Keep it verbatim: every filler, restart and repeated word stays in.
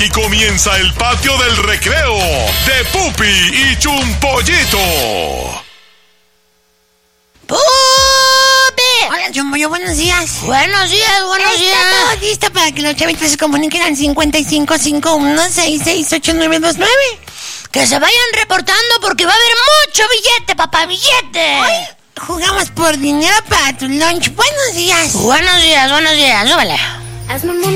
Y comienza el patio del recreo de Pupi y Chumpollito. ¡Pupi! Hola, Chumbollo, buenos días. Buenos días, buenos días. Está todo listo para que los chavitos se comuniquen al cincuenta y cinco cincuenta y uno sesenta y seis ochenta y nueve veintinueve. Que se vayan reportando porque va a haber mucho billete, papá, billete. Hoy jugamos por dinero para tu lunch. Buenos días. Buenos días, buenos días, súbele.